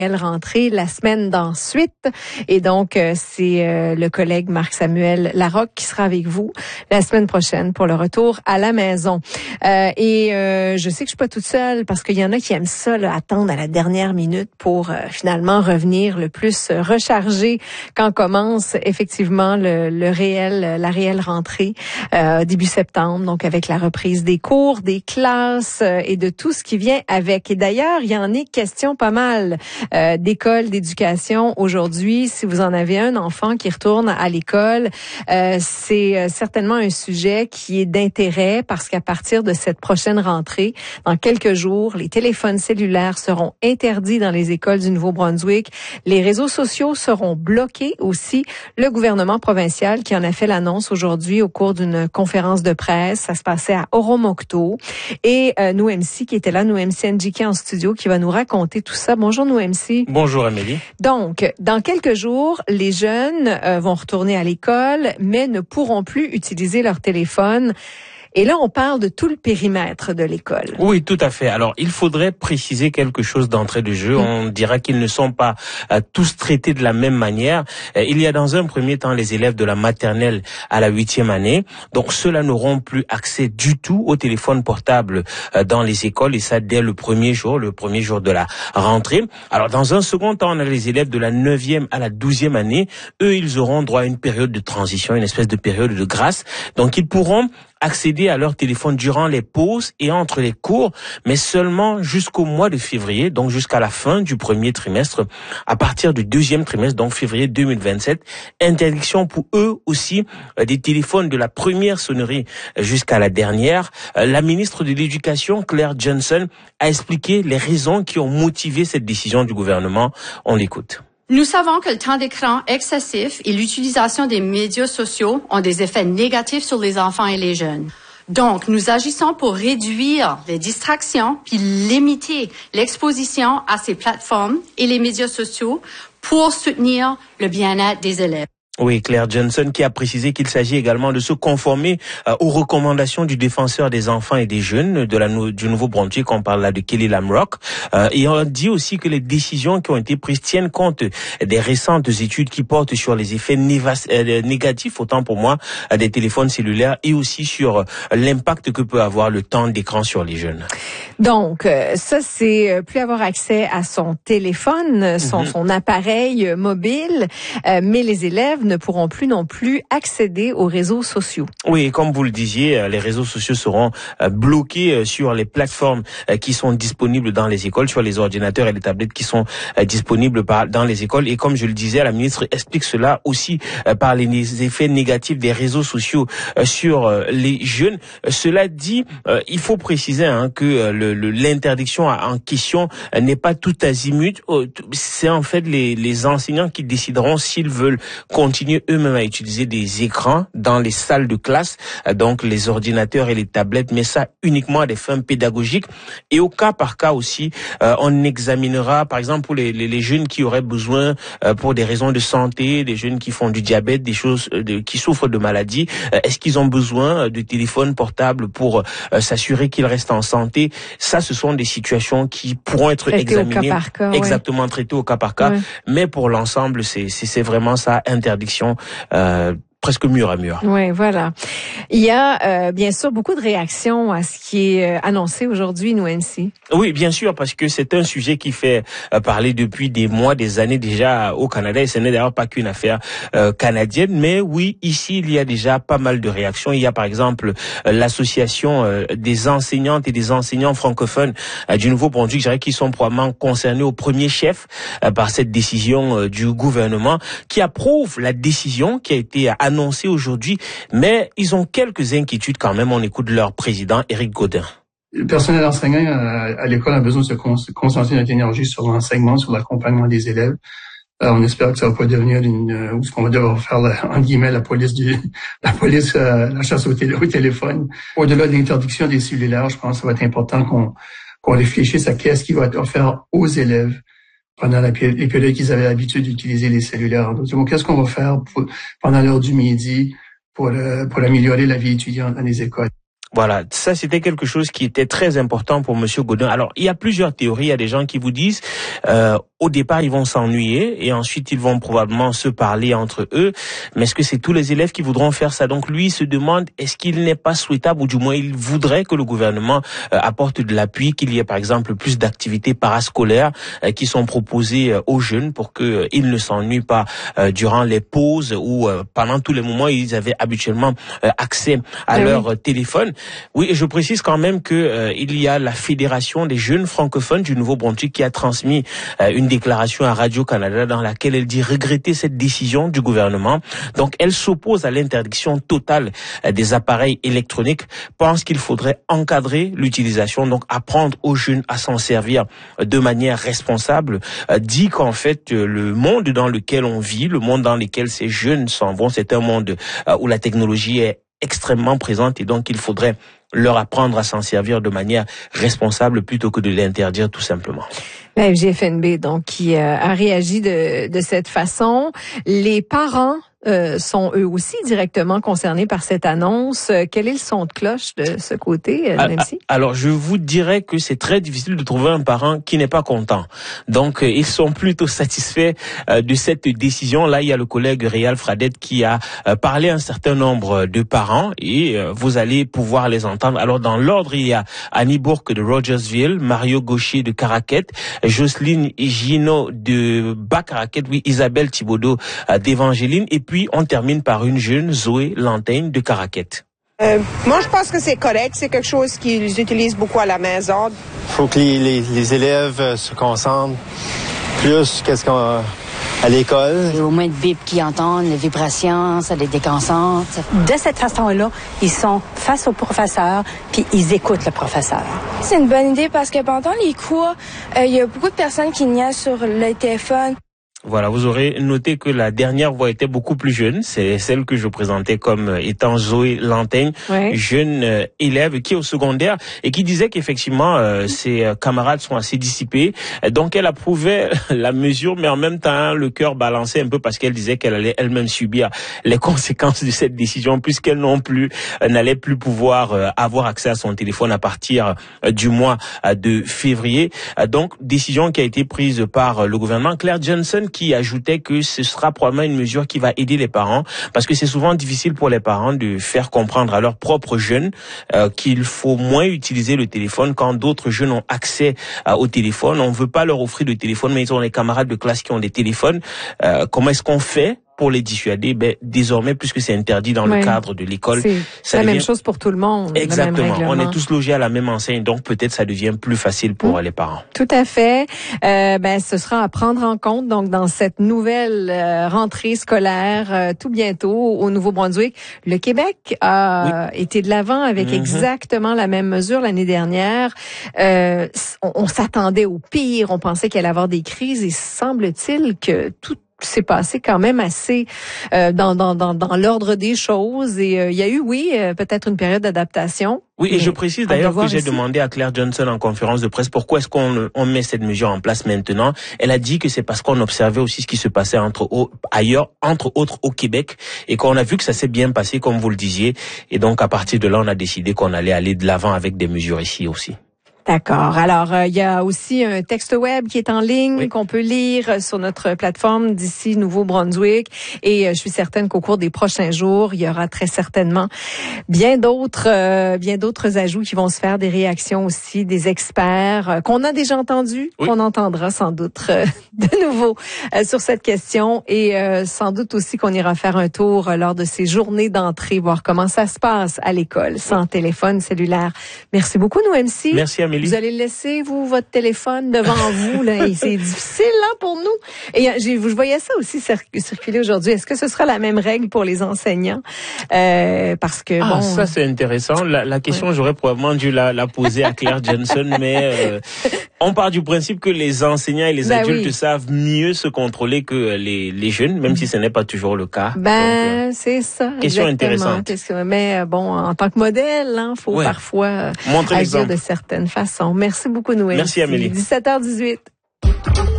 Elle rentrée la semaine d'ensuite. Et donc, c'est le collègue Marc-Samuel Larocque qui sera avec vous la semaine prochaine pour le retour à la maison. Je sais que je suis pas toute seule parce qu'il y en a qui aiment ça, là, attendre à la dernière minute pour finalement revenir le plus rechargé quand commence effectivement la réelle rentrée début septembre, donc avec la reprise des cours, des classes et de tout ce qui vient avec. Et d'ailleurs, il y en est question pas mal d'école, d'éducation aujourd'hui. Si vous en avez un enfant qui retourne à l'école, c'est certainement un sujet qui est d'intérêt parce qu'à partir de cette prochaine rentrée, dans quelques jours, les téléphones cellulaires seront interdits dans les écoles du Nouveau-Brunswick. Les réseaux sociaux seront bloqués aussi. Le gouvernement provincial qui en a fait l'annonce aujourd'hui au cours d'une conférence de presse. Ça se passait à Oromocto. Et Nouemsi qui était là, Nouemsi Njiki en studio, qui va nous raconter tout ça. Bonjour Nouemsi. Bonjour Amélie. Donc, dans quelques jours, les jeunes vont retourner à l'école, mais ne pourront plus utiliser leur téléphone. Et là, on parle de tout le périmètre de l'école. Oui, tout à fait. Alors, il faudrait préciser quelque chose d'entrée de jeu. On dira qu'ils ne sont pas tous traités de la même manière. Il y a dans un premier temps les élèves de la maternelle à la 8e année. Donc, ceux-là n'auront plus accès du tout au téléphone portable dans les écoles. Et ça, dès le premier jour de la rentrée. Alors, dans un second temps, on a les élèves de la 9e à la 12e année. Eux, ils auront droit à une période de transition, une espèce de période de grâce. Donc, ils pourront accéder à leur téléphone durant les pauses et entre les cours, mais seulement jusqu'au mois de février, donc jusqu'à la fin du premier trimestre. À partir du deuxième trimestre, donc février 2027, interdiction pour eux aussi des téléphones de la première sonnerie jusqu'à la dernière. La ministre de l'Éducation, Claire Johnson, a expliqué les raisons qui ont motivé cette décision du gouvernement. On l'écoute. Nous savons que le temps d'écran excessif et l'utilisation des médias sociaux ont des effets négatifs sur les enfants et les jeunes. Donc, nous agissons pour réduire les distractions puis limiter l'exposition à ces plateformes et les médias sociaux pour soutenir le bien-être des élèves. Oui, Claire Johnson qui a précisé qu'il s'agit également de se conformer aux recommandations du défenseur des enfants et des jeunes du Nouveau-Brunswick. On parle là de Kelly Lamrock. Et on dit aussi que les décisions qui ont été prises tiennent compte des récentes études qui portent sur les effets négatifs, autant pour moi, des téléphones cellulaires et aussi sur l'impact que peut avoir le temps d'écran sur les jeunes. Donc, ça, c'est plus avoir accès à son téléphone, son appareil mobile, mais les élèves ne pourront plus non plus accéder aux réseaux sociaux. Oui, et comme vous le disiez, les réseaux sociaux seront bloqués sur les plateformes qui sont disponibles dans les écoles, sur les ordinateurs et les tablettes qui sont disponibles dans les écoles. Et comme je le disais, la ministre explique cela aussi par les effets négatifs des réseaux sociaux sur les jeunes. Cela dit, il faut préciser que l'interdiction en question n'est pas tout azimut. C'est en fait les enseignants qui décideront s'ils veulent continuer eux-mêmes à utiliser des écrans dans les salles de classe, donc les ordinateurs et les tablettes, mais ça uniquement à des fins pédagogiques. Et au cas par cas aussi, on examinera, par exemple, pour les jeunes qui auraient besoin, pour des raisons de santé, des jeunes qui font du diabète, qui souffrent de maladies, est-ce qu'ils ont besoin de téléphones portables pour s'assurer qu'ils restent en santé? Ça, ce sont des situations qui pourront être examinées, au cas par cas, exactement traitées au cas par cas. Ouais. Mais pour l'ensemble, c'est vraiment ça, interdiction presque mur à mur. Oui, voilà. Il y a bien sûr beaucoup de réactions à ce qui est annoncé aujourd'hui, Nouemsi. Oui, bien sûr, parce que c'est un sujet qui fait parler depuis des mois, des années déjà au Canada, et ce n'est d'ailleurs pas qu'une affaire canadienne, mais oui, ici, il y a déjà pas mal de réactions. Il y a par exemple l'association des enseignantes et des enseignants francophones du Nouveau-Brunswick, je dirais, qui sont probablement concernés au premier chef par cette décision du gouvernement, qui approuve la décision qui a été annoncée aujourd'hui, mais ils ont quelques inquiétudes quand même. On écoute leur président, Éric Gaudin. Le personnel enseignant à l'école a besoin de se concentrer notre énergie sur l'enseignement, sur l'accompagnement des élèves. On espère que ça va pas devenir ou ce qu'on va devoir faire, entre guillemets, la chasse au téléphone. Au-delà de l'interdiction des cellulaires, je pense que ça va être important qu'on réfléchisse à qu'est-ce qui va être offert aux élèves pendant les périodes qu'ils avaient l'habitude d'utiliser les cellulaires. Donc, qu'est-ce qu'on va faire pendant l'heure du midi pour améliorer la vie étudiante dans les écoles? Voilà, ça c'était quelque chose qui était très important pour Monsieur Gaudin. Alors, il y a plusieurs théories. Il y a des gens qui vous disent au départ, ils vont s'ennuyer et ensuite, ils vont probablement se parler entre eux. Mais est-ce que c'est tous les élèves qui voudront faire ça? Donc, lui, il se demande, est-ce qu'il n'est pas souhaitable, ou du moins, il voudrait que le gouvernement apporte de l'appui, qu'il y ait, par exemple, plus d'activités parascolaires qui sont proposées aux jeunes pour qu'ils ne s'ennuient pas durant les pauses ou pendant tous les moments où ils avaient habituellement accès à leur téléphone. Oui, et je précise quand même que il y a la Fédération des jeunes francophones du Nouveau-Brunswick qui a transmis une déclaration à Radio-Canada dans laquelle elle dit regretter cette décision du gouvernement. Donc, elle s'oppose à l'interdiction totale des appareils électroniques, pense qu'il faudrait encadrer l'utilisation, donc apprendre aux jeunes à s'en servir de manière responsable, dit qu'en fait, le monde dans lequel on vit, le monde dans lequel ces jeunes s'en vont, c'est un monde où la technologie est extrêmement présente et donc il faudrait leur apprendre à s'en servir de manière responsable plutôt que de l'interdire tout simplement. La FGFNB, donc, qui a réagi de cette façon. Les parents sont eux aussi directement concernés par cette annonce. Quel est le son de cloche de ce côté, Nancy? Alors, je vous dirais que c'est très difficile de trouver un parent qui n'est pas content. Donc, ils sont plutôt satisfaits de cette décision. Là, il y a le collègue Réal Fradette qui a parlé à un certain nombre de parents et vous allez pouvoir les entendre. Alors, dans l'ordre, il y a Annie Bourque de Rogersville, Mario Gaucher de Caraquette, Jocelyne Gino de Bas-Caraquette, oui, Isabelle Thibaudot d'Évangéline, et puis on termine par une jeune, Zoé Lantaigne de Caraquette. Moi, je pense que c'est correct. C'est quelque chose qu'ils utilisent beaucoup à la maison. Il faut que les élèves se concentrent plus à l'école. Il y a au moins de bip qui entendent, les vibrations, ça les déconcentre. De cette façon-là, ils sont face au professeur, puis ils écoutent le professeur. C'est une bonne idée parce que pendant les cours, il y a beaucoup de personnes qui niaisent sur le téléphone. Voilà, vous aurez noté que la dernière voix était beaucoup plus jeune. C'est celle que je présentais comme étant Zoé Lantaigne, jeune élève qui est au secondaire et qui disait qu'effectivement ses camarades sont assez dissipés. Donc elle approuvait la mesure, mais en même temps le cœur balançait un peu parce qu'elle disait qu'elle allait elle-même subir les conséquences de cette décision puisqu'elle n'allait plus pouvoir avoir accès à son téléphone à partir du mois de février. Donc décision qui a été prise par le gouvernement. Claire Johnson qui ajoutait que ce sera probablement une mesure qui va aider les parents parce que c'est souvent difficile pour les parents de faire comprendre à leurs propres jeunes qu'il faut moins utiliser le téléphone quand d'autres jeunes ont accès au téléphone. On ne veut pas leur offrir de téléphone, mais ils ont des camarades de classe qui ont des téléphones. Comment est-ce qu'on fait pour les dissuader? Désormais, puisque c'est interdit dans le cadre de l'école, c'est la même chose pour tout le monde. Exactement. On est tous logés à la même enseigne, donc peut-être ça devient plus facile pour les parents. Tout à fait. Ce sera à prendre en compte donc dans cette nouvelle rentrée scolaire tout bientôt au Nouveau-Brunswick. Le Québec a été de l'avant avec exactement la même mesure l'année dernière. On s'attendait au pire, on pensait qu'il allait y avoir des crises et semble-t-il que tout s'est passé quand même assez dans l'ordre des choses et il y a eu peut-être une période d'adaptation. Oui, et je précise d'ailleurs que j'ai demandé à Claire Johnson en conférence de presse pourquoi est-ce qu'on met cette mesure en place maintenant. Elle a dit que c'est parce qu'on observait aussi ce qui se passait ailleurs, entre autres au Québec, et qu'on a vu que ça s'est bien passé comme vous le disiez. Et donc à partir de là, on a décidé qu'on allait aller de l'avant avec des mesures ici aussi. D'accord. Alors, il y a aussi un texte web qui est en ligne qu'on peut lire sur notre plateforme d'ici Nouveau-Brunswick. Et je suis certaine qu'au cours des prochains jours, il y aura très certainement bien d'autres ajouts qui vont se faire, des réactions aussi des experts qu'on a déjà entendus, qu'on entendra sans doute de nouveau sur cette question. Et sans doute aussi qu'on ira faire un tour lors de ces journées d'entrée, voir comment ça se passe à l'école sans téléphone cellulaire. Merci beaucoup, Noemsi. Merci, Amélie. Vous allez laisser, votre téléphone devant vous, là, et c'est difficile, là, pour nous. Et je voyais ça aussi circuler aujourd'hui. Est-ce que ce sera la même règle pour les enseignants? Parce que, ça, c'est intéressant. La question, j'aurais probablement dû la poser à Claire Johnson, mais on part du principe que les enseignants et les adultes savent mieux se contrôler que les jeunes, même si ce n'est pas toujours le cas. Donc, c'est ça. Question intéressante. Mais en tant que modèle, faut parfois agir de certaines façons. Merci beaucoup, Noël. Merci, Amélie. 17h18.